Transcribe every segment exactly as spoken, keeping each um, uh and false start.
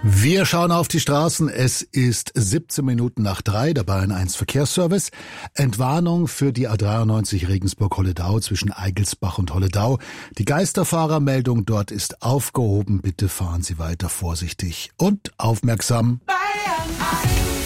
Wir schauen auf die Straßen. Es ist siebzehn Minuten nach drei, der Bayern eins Verkehrsservice. Entwarnung für die A dreiundneunzig Regensburg-Holledau zwischen Eigelsbach und Holledau. Die Geisterfahrermeldung dort ist aufgehoben. Bitte fahren Sie weiter vorsichtig und aufmerksam. Bayern eins.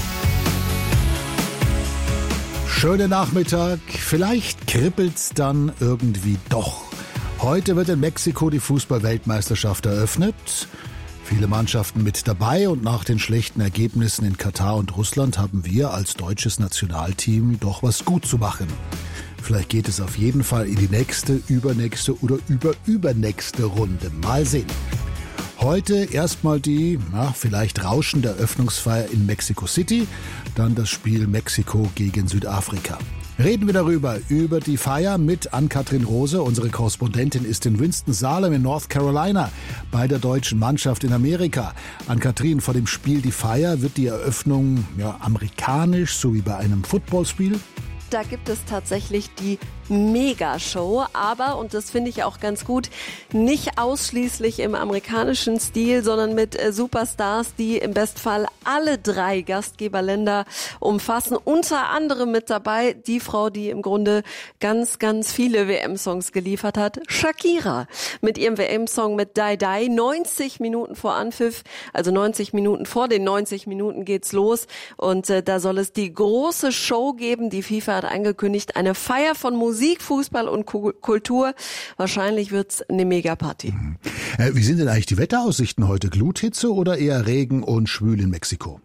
Schöner Nachmittag. Vielleicht kribbelt's dann irgendwie doch. Heute wird in Mexiko die Fußball-Weltmeisterschaft eröffnet. Viele Mannschaften mit dabei und nach den schlechten Ergebnissen in Katar und Russland haben wir als deutsches Nationalteam doch was gut zu machen. Vielleicht geht es auf jeden Fall in die nächste, übernächste oder überübernächste Runde. Mal sehen. Heute erstmal die, na, vielleicht rauschende Eröffnungsfeier in Mexico City, dann das Spiel Mexiko gegen Südafrika. Reden wir darüber, über die Feier mit Ann-Kathrin Rose. Unsere Korrespondentin ist in Winston-Salem in North Carolina bei der deutschen Mannschaft in Amerika. Ann-Kathrin, vor dem Spiel die Feier, wird die Eröffnung ja, amerikanisch, so wie bei einem Footballspiel? Da gibt es tatsächlich die Megashow, aber, und das finde ich auch ganz gut, nicht ausschließlich im amerikanischen Stil, sondern mit äh, Superstars, die im Bestfall alle drei Gastgeberländer umfassen. Unter anderem mit dabei die Frau, die im Grunde ganz, ganz viele W M-Songs geliefert hat, Shakira. Mit ihrem W M-Song mit Die Die, neunzig Minuten vor Anpfiff, also neunzig Minuten vor den neunzig Minuten geht's los. Und äh, da soll es die große Show geben. Die FIFA hat angekündigt, eine Feier von Musik, Fußball und Kultur. Wahrscheinlich wird's eine Megaparty. Mhm. Äh, wie sind denn eigentlich die Wetteraussichten heute? Gluthitze oder eher Regen und schwül in Mexiko?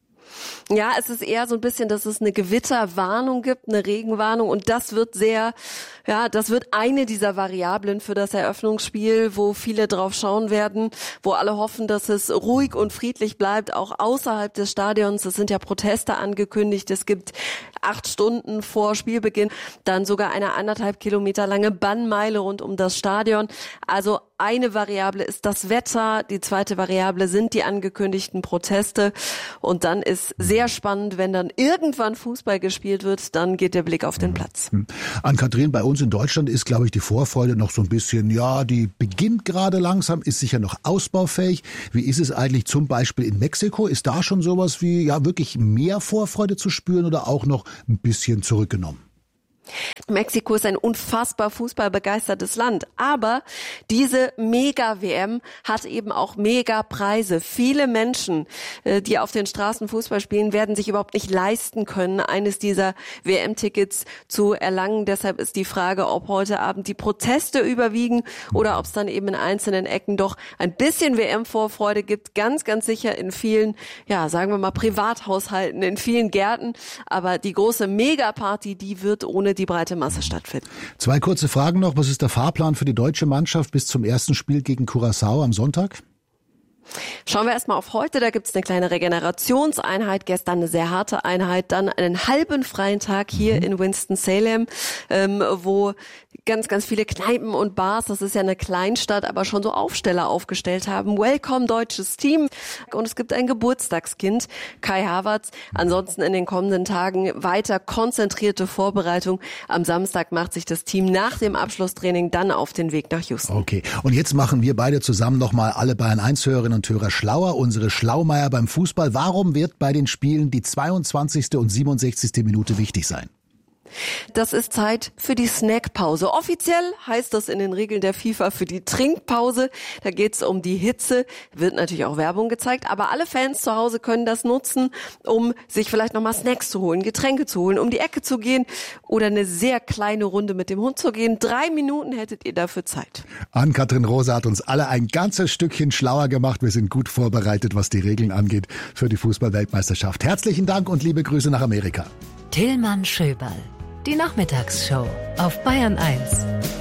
Ja, es ist eher so ein bisschen, dass es eine Gewitterwarnung gibt, eine Regenwarnung, und das wird sehr, ja, das wird eine dieser Variablen für das Eröffnungsspiel, wo viele drauf schauen werden, wo alle hoffen, dass es ruhig und friedlich bleibt, auch außerhalb des Stadions. Es sind ja Proteste angekündigt. Es gibt acht Stunden vor Spielbeginn dann sogar eine anderthalb Kilometer lange Bannmeile rund um das Stadion. Also eine Variable ist das Wetter, die zweite Variable sind die angekündigten Proteste, und dann ist sehr spannend, wenn dann irgendwann Fußball gespielt wird, dann geht der Blick auf den Platz. Ann-Kathrin, bei uns in Deutschland ist, glaube ich, die Vorfreude noch so ein bisschen, ja, die beginnt gerade langsam, ist sicher noch ausbaufähig. Wie ist es eigentlich zum Beispiel in Mexiko? Ist da schon sowas wie, ja, wirklich mehr Vorfreude zu spüren oder auch noch ein bisschen zurückgenommen? Mexiko ist ein unfassbar fußballbegeistertes Land, aber diese Mega-W M hat eben auch Mega-Preise. Viele Menschen, die auf den Straßen Fußball spielen, werden sich überhaupt nicht leisten können, eines dieser W M-Tickets zu erlangen. Deshalb ist die Frage, ob heute Abend die Proteste überwiegen oder ob es dann eben in einzelnen Ecken doch ein bisschen W M-Vorfreude gibt. Ganz, ganz sicher in vielen, ja, sagen wir mal Privathaushalten, in vielen Gärten. Aber die große Mega-Party, die wird ohne die breite Masse stattfinden. Zwei kurze Fragen noch. Was ist der Fahrplan für die deutsche Mannschaft bis zum ersten Spiel gegen Curaçao am Sonntag? Schauen wir erstmal auf heute, da gibt's eine kleine Regenerationseinheit, gestern eine sehr harte Einheit, dann einen halben freien Tag hier mhm. in Winston-Salem, ähm, wo ganz, ganz viele Kneipen und Bars, das ist ja eine Kleinstadt, aber schon so Aufsteller aufgestellt haben. Welcome, deutsches Team. Und es gibt ein Geburtstagskind, Kai Havertz. Ansonsten in den kommenden Tagen weiter konzentrierte Vorbereitung. Am Samstag macht sich das Team nach dem Abschlusstraining dann auf den Weg nach Houston. Okay, und jetzt machen wir beide zusammen nochmal alle Bayern eins Hörerinnen und Hörer schlauer. Unsere Schlaumeier beim Fußball. Warum wird bei den Spielen die zweiundzwanzigste und siebenundsechzigste Minute wichtig sein? Das ist Zeit für die Snackpause. Offiziell heißt das in den Regeln der FIFA für die Trinkpause. Da geht's um die Hitze. Wird natürlich auch Werbung gezeigt, aber alle Fans zu Hause können das nutzen, um sich vielleicht nochmal Snacks zu holen, Getränke zu holen, um die Ecke zu gehen oder eine sehr kleine Runde mit dem Hund zu gehen. Drei Minuten hättet ihr dafür Zeit. Ann-Kathrin Rose hat uns alle ein ganzes Stückchen schlauer gemacht. Wir sind gut vorbereitet, was die Regeln angeht für die Fußball-Weltmeisterschaft. Herzlichen Dank und liebe Grüße nach Amerika. Tillmann Schöberl. Die Nachmittagsshow auf Bayern eins.